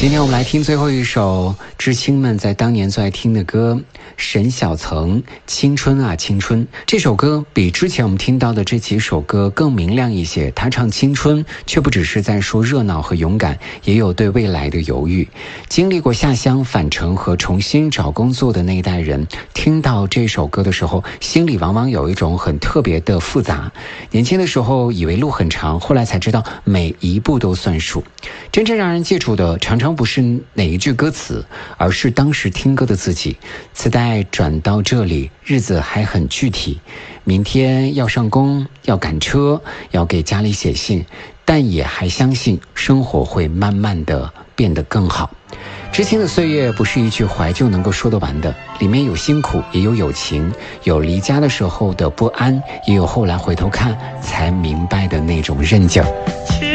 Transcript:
今天我们来听最后一首知青们在当年最爱听的歌，沈小层《青春啊青春》。这首歌比之前我们听到的这几首歌更明亮一些，他唱青春却不只是在说热闹和勇敢，也有对未来的犹豫。经历过下乡返城和重新找工作的那一代人，听到这首歌的时候，心里往往有一种很特别的复杂。年轻的时候以为路很长，后来才知道每一步都算数。真正让人记住的常常不是哪一句歌词，而是当时听歌的自己。磁带转到这里，日子还很具体，明天要上工，要赶车，要给家里写信，但也还相信生活会慢慢的变得更好。知青的岁月不是一句怀旧能够说得完的，里面有辛苦，也有友情，有离家的时候的不安，也有后来回头看才明白的那种韧劲儿。